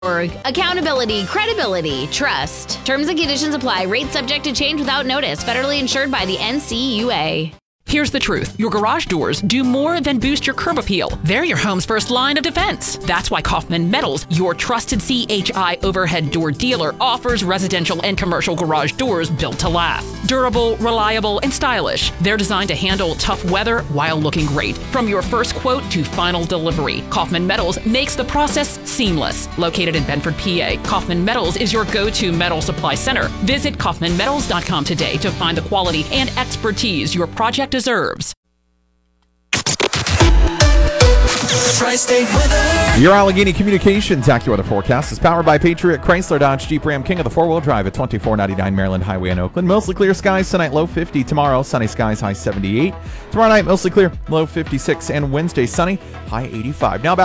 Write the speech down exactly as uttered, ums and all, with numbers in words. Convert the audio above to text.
Accountability, credibility, trust. Terms and conditions apply. Rates subject to change without notice. Federally insured by the N C U A. Here's the truth. Your garage doors do more than boost your curb appeal. They're your home's first line of defense. That's why Kaufman Metals, your trusted C H I overhead door dealer, offers residential and commercial garage doors built to last. Durable, reliable, and stylish. They're designed to handle tough weather while looking great. From your first quote to final delivery, Kaufman Metals makes the process seamless. Located in Bedford, P A, Kaufman Metals is your go-to metal supply center. Visit Kaufman Metals dot com today to find the quality and expertise your project deserves. Your Allegheny Communications AccuWeather forecast is powered by Patriot Chrysler Dodge Jeep Ram King of the four-wheel drive at twenty-four ninety-nine Maryland Highway in Oakland. Mostly clear skies tonight, low fifty. Tomorrow, sunny skies, high seventy-eight. Tomorrow night, mostly clear, low fifty-six. And Wednesday, sunny, high eighty-five. Now back